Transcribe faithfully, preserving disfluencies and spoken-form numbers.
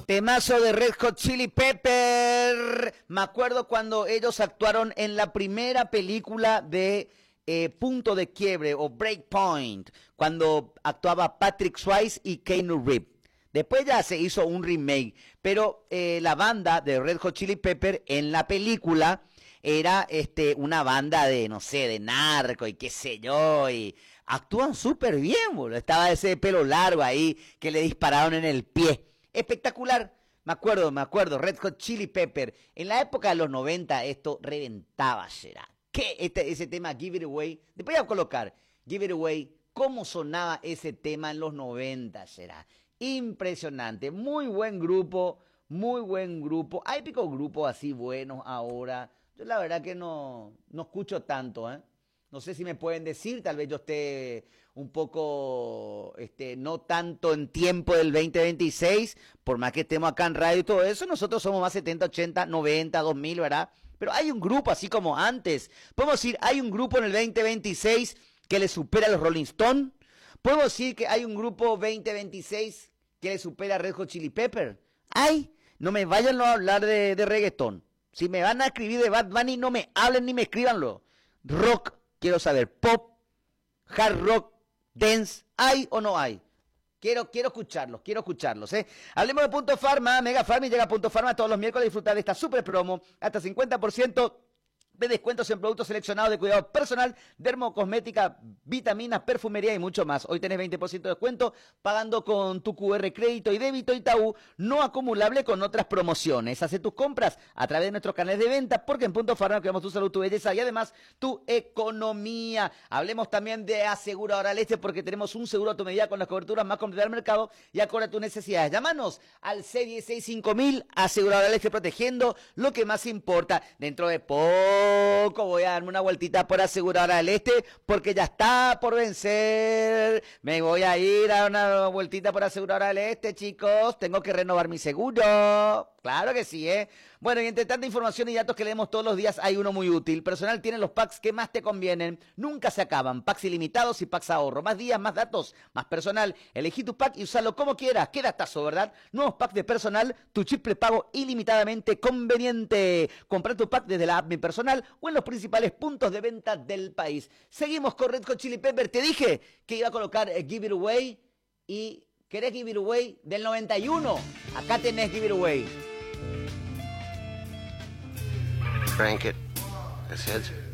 Temazo de Red Hot Chili Pepper. Me acuerdo cuando ellos actuaron en la primera película de eh, Punto de Quiebre o Breakpoint, cuando actuaba Patrick Swayze y Keanu Reeves. Después ya se hizo un remake, pero eh, la banda de Red Hot Chili Pepper en la película era este, una banda de, no sé, de narco y qué sé yo, y actúan súper bien, boludo. Estaba ese pelo largo ahí que le dispararon en el pie. Espectacular. Me acuerdo, me acuerdo, Red Hot Chili Pepper. En la época de los noventa esto reventaba, será. ¿Qué? Este, ese tema, Give It Away. Después voy a colocar Give It Away. ¿Cómo sonaba ese tema en los noventa, será? Impresionante. Muy buen grupo, muy buen grupo. Hay picos grupos así buenos ahora. Yo la verdad que no, no escucho tanto, ¿eh? No sé si me pueden decir, tal vez yo esté un poco, este, no tanto en tiempo del veinte veintiséis, por más que estemos acá en radio y todo eso, nosotros somos más setenta, ochenta, noventa, dos mil, ¿verdad? Pero hay un grupo así como antes. Podemos decir, hay un grupo en el veinte veintiséis que le supera a los Rolling Stones. Podemos decir que hay un grupo veinte veintiséis que le supera a Red Hot Chili Pepper. Ay, no me vayan a hablar de, de reggaetón. Si me van a escribir de Bad Bunny, no me hablen ni me escríbanlo. Rock, quiero saber, pop, hard rock, dance, ¿hay o no hay? Quiero, quiero escucharlos, quiero escucharlos, ¿eh? Hablemos de Punto Pharma, Mega Pharma y llega a Punto Pharma todos los miércoles a disfrutar de esta super promo, hasta cincuenta por ciento de descuentos en productos seleccionados de cuidado personal, dermocosmética, vitaminas, perfumería y mucho más. Hoy tenés veinte por ciento de descuento pagando con tu cu erre crédito y débito Itaú, no acumulable con otras promociones. Hace tus compras a través de nuestros canales de venta porque en Punto Pharma cuidamos tu salud, tu belleza y además tu economía. Hablemos también de Aseguradora del Este porque tenemos un seguro a tu medida con las coberturas más completas del mercado y acorde a tus necesidades. Llámanos al seis uno seis cinco mil, Aseguradora del Este, protegiendo lo que más importa. Dentro de poco voy a darme una vueltita por Aseguradora del Este porque ya está por vencer. Me voy a ir a una vueltita por Aseguradora del Este, chicos. Tengo que renovar mi seguro. Claro que sí, ¿eh? Bueno, y entre tanta información y datos que leemos todos los días, hay uno muy útil. Personal tiene los packs que más te convienen. Nunca se acaban. Packs ilimitados y packs ahorro. Más días, más datos, más personal. Elegí tu pack y usalo como quieras. Qué datazo, ¿verdad? Nuevos packs de personal, tu chip prepago ilimitadamente conveniente. Compra tu pack desde la app Mi Personal o en los principales puntos de venta del país. Seguimos con Red Hot Chili Pepper. Te dije que iba a colocar eh, Give It Away. Y ¿querés Give It Away? Del noventa y uno. Acá tenés Give It Away. Crank it. That's it.